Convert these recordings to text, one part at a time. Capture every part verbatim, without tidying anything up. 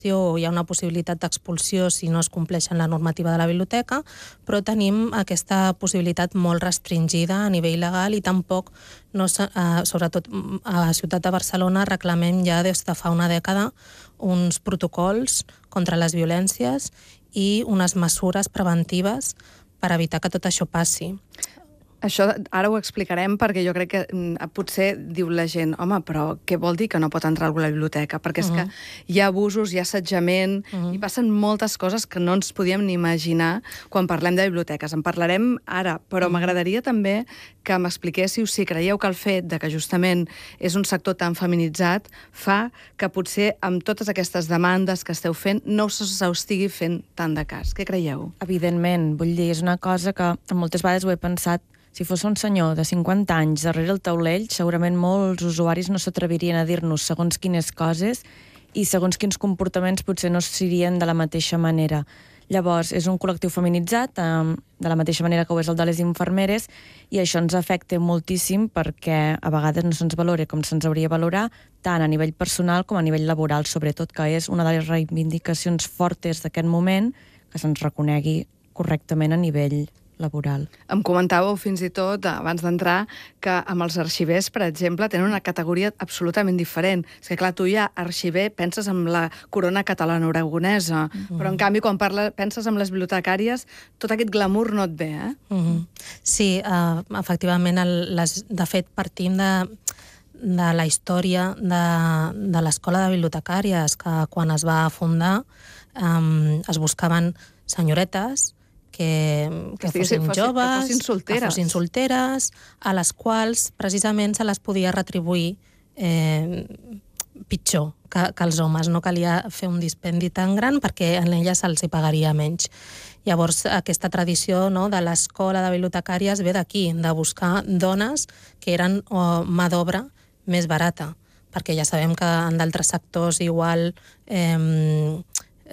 hi ha una possibilitat d'expulsió si no es compleixen la normativa de la biblioteca, però tenim aquesta possibilitat molt restringida a nivell legal i tampoc, no, eh, sobretot a la ciutat de Barcelona, reclamem ja des de fa una dècada uns protocols contra les violències i unes mesures preventives per evitar que tot això passi. Això ara ho explicarem perquè jo crec que potser diu la gent, home, però què vol dir que no pot entrar algú a la biblioteca? Perquè és uh -huh. que hi ha abusos, hi ha assetjament, uh -huh. i passen moltes coses que no ens podíem ni imaginar quan parlem de biblioteques. En parlarem ara, però uh -huh. m'agradaria també que m'expliquéssiu si creieu que el fet de que justament és un sector tan feminitzat fa que potser amb totes aquestes demandes que esteu fent no se us estigui fent tant de cas. Què creieu? Evidentment, vull dir, és una cosa que moltes vegades ho he pensat. Si fos un senyor de cinquanta anys darrere el taulell, segurament molts usuaris no s'atrevirien a dir-nos segons quines coses i segons quins comportaments potser no serien de la mateixa manera. Llavors, és un col·lectiu feminitzat, de la mateixa manera que ho és el de les infermeres, i això ens afecta moltíssim perquè a vegades no se'ns valora com se'ns hauria de valorar, tant a nivell personal com a nivell laboral, sobretot, que és una de les reivindicacions fortes d'aquest moment, que se'ns reconegui correctament a nivell laboral. Em comentàveu fins i tot, abans d'entrar, que amb els arxivers, per exemple, tenen una categoria absolutament diferent. És que, clar, tu ja, arxiver, penses en la corona catalano-aragonesa, uh-huh. però, en canvi, quan parla, penses en les bibliotecàries, tot aquest glamour no et ve, eh? Uh-huh. Sí, uh, efectivament, el, les, de fet, partim de, de la història de, de l'Escola de Bibliotecàries, que quan es va fundar um, es buscaven senyoretes que, que, que fossin fossin, joves, que fossin solteres. que fossin solteres, a les quals precisament se les podia retribuir eh, pitjor que, que els homes. No calia fer un dispendi tan gran perquè en elles se'ls hi pagaria menys. Llavors, aquesta tradició, no, de l'escola de bibliotecàries ve d'aquí, de buscar dones que eren oh, mà d'obra més barata, perquè ja sabem que en d'altres sectors igual eh,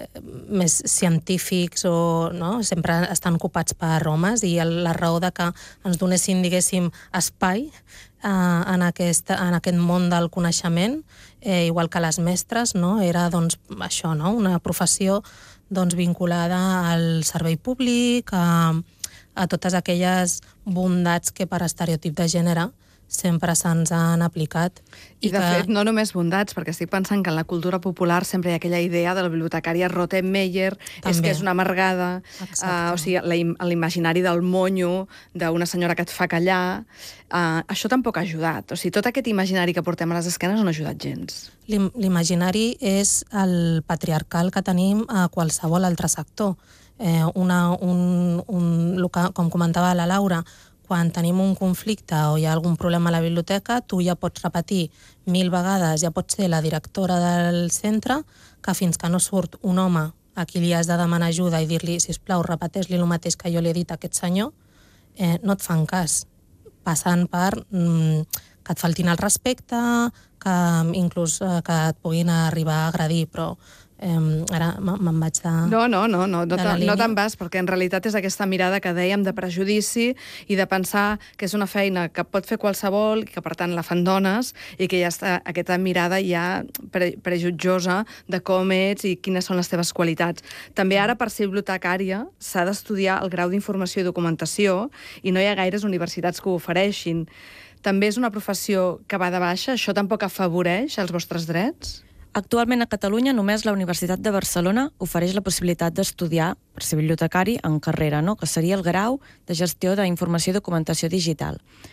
més científics o no, sempre estan ocupats per homes i la raó de que ens donessin, diguéssim, espai eh, en, aquest, en aquest món del coneixement, eh, igual que les mestres, no, era doncs, això, no, una professió doncs, vinculada al servei públic, a, a totes aquelles bondats que per estereotip de gènere sempre se'ns han aplicat. I, de que... fet, no només bondats, perquè estic pensant que en la cultura popular sempre hi ha aquella idea de la bibliotecària Rottenmeier, és que és una amargada, uh, o sigui, l'imaginari del monyo, d'una senyora que et fa callar, uh, això tampoc ha ajudat. O sigui, tot aquest imaginari que portem a les esquenes no ha ajudat gens. L'imaginari és el patriarcal que tenim a qualsevol altre sector. Eh, una, un, un, com comentava la Laura, quan tenim un conflicte o hi ha algun problema a la biblioteca, tu ja pots repetir mil vegades, ja pots ser la directora del centre, que fins que no surt un home a qui li has de demanar ajuda i dir-li, sisplau, repeteix-li el mateix que jo li he dit a aquest senyor, eh, no et fan cas. Passant per mm, que et faltin el respecte, que inclús eh, que et puguin arribar a agredir, però Eh, ara me'n vaig de... No, no, no, no, no, no te'n vas, perquè en realitat és aquesta mirada que dèiem de prejudici i de pensar que és una feina que pot fer qualsevol, que per tant la fan dones, i que ja està aquesta mirada ja pre prejutjosa de com ets i quines són les teves qualitats. També ara, per ser bibliotecària, s'ha d'estudiar el grau d'informació i documentació i no hi ha gaires universitats que ho ofereixin. També és una professió que va de baixa? Això tampoc afavoreix els vostres drets? Actualment a Catalunya només la Universitat de Barcelona ofereix la possibilitat d'estudiar per ser bibliotecari en carrera, no? Que seria el grau de gestió d'informació i documentació digital.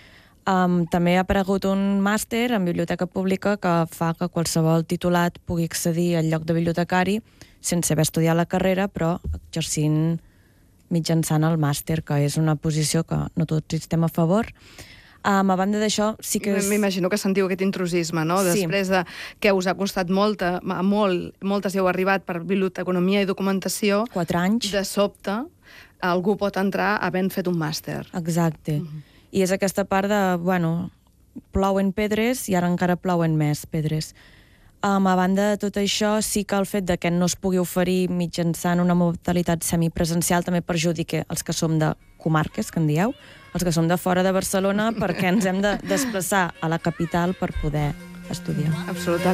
Um, també ha aparegut un màster en biblioteca pública que fa que qualsevol titulat pugui accedir al lloc de bibliotecari sense haver estudiat la carrera, però exercint mitjançant el màster, que és una posició que no tots hi estem a favor. Um, a banda d'això, sí que és... M'imagino que sentiu aquest intrusisme, no? Sí. Després de que us ha costat molta, molt, moltes hi heu arribat per biblioteconomia i documentació... Quatre anys. De sobte, algú pot entrar havent fet un màster. Exacte. Uh-huh. I és aquesta part de, bueno, plouen pedres i ara encara plouen més pedres. Um, a banda de tot això, sí que el fet de que no es pugui oferir mitjançant una modalitat semipresencial també perjudica els que som de comarques, que en dieu, els que som de fora de Barcelona, perquè ens hem de desplaçar a la capital per poder estudiar. Absolutament.